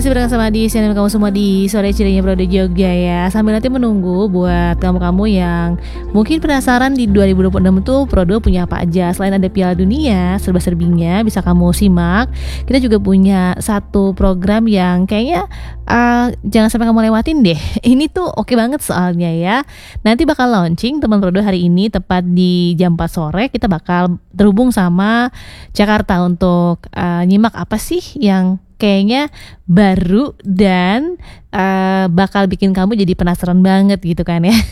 masih bersama di channel kamu semua di Sore Cerianya Pro de Jogja ya. Sambil nanti menunggu buat kamu-kamu yang mungkin penasaran di 2026 tuh Pro2 punya apa aja. Selain ada Piala Dunia, serba-serbinya bisa kamu simak. Kita juga punya satu program yang kayaknya jangan sampai kamu lewatin deh. Ini tuh oke banget soalnya ya. Nanti bakal launching teman Pro2 hari ini tepat di jam 4 sore. Kita bakal terhubung sama Jakarta untuk nyimak apa sih yang kayaknya baru dan bakal bikin kamu jadi penasaran banget gitu kan ya.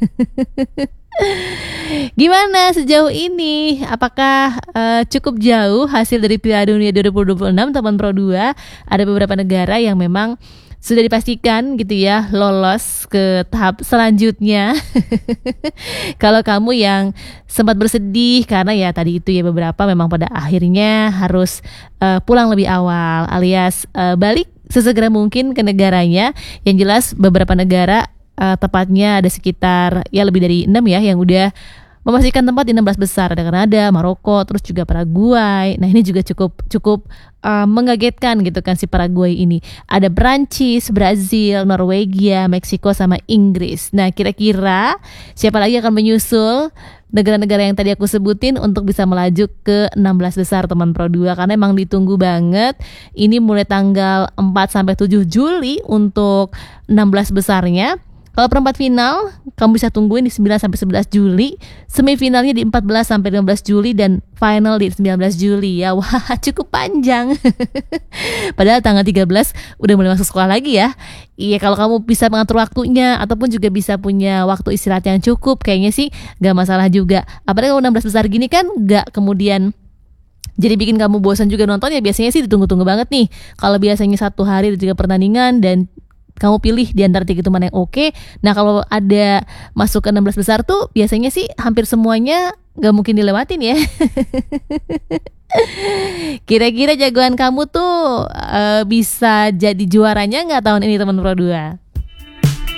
Gimana sejauh ini? Apakah cukup jauh hasil dari Piala Dunia 2026 teman Pro2? Ada beberapa negara yang memang sudah dipastikan gitu ya lolos ke tahap selanjutnya. Kalau kamu yang sempat bersedih karena ya tadi itu ya beberapa memang pada akhirnya harus pulang lebih awal alias balik sesegera mungkin ke negaranya. Yang jelas beberapa negara tepatnya ada sekitar ya lebih dari 6 ya yang udah memastikan tempat di 16 besar. Ada Kanada, Maroko, terus juga Paraguay. Nah ini juga cukup mengagetkan gitu kan si Paraguay ini. Ada Prancis, Brazil, Norwegia, Meksiko sama Inggris. Nah kira-kira siapa lagi akan menyusul negara-negara yang tadi aku sebutin untuk bisa melaju ke 16 besar teman Pro2 karena emang ditunggu banget. Ini mulai tanggal 4 sampai 7 Juli untuk 16 besarnya. Kalau perempat final, kamu bisa tungguin di 9 sampai 11 Juli, semifinalnya di 14 sampai 15 Juli dan final di 19 Juli ya. Wah, cukup panjang. Padahal tanggal 13 udah mulai masuk sekolah lagi ya. Iya, kalau kamu bisa mengatur waktunya ataupun juga bisa punya waktu istirahat yang cukup, kayaknya sih gak masalah juga. Apalagi kalau 16 besar gini kan gak kemudian jadi bikin kamu bosan juga nonton ya. Biasanya sih ditunggu-tunggu banget nih. Kalau biasanya 1 hari dan juga pertandingan dan kamu pilih di antara 3 itu mana yang oke. Nah kalau ada masuk ke 16 besar tuh biasanya sih hampir semuanya gak mungkin dilewatin ya. Kira-kira jagoan kamu tuh bisa jadi juaranya gak tahun ini teman Pro2?